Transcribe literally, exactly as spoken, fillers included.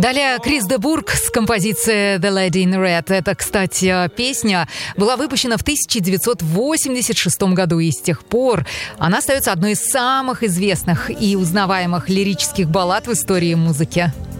Далее Крис де Бург с композицией «The Lady in Red». Эта, кстати, песня была выпущена в тысяча девятьсот восемьдесят шестом году, и с тех пор она остается одной из самых известных и узнаваемых лирических баллад в истории музыки.